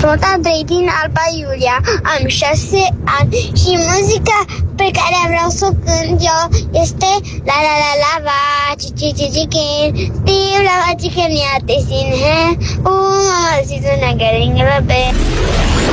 nota 3 din Alba Iulia, am 6 ani și muzica pe care vreau să o cânt eu este la la la la va chicken Steve la va chicken ya te sin hai mama si una getting a bit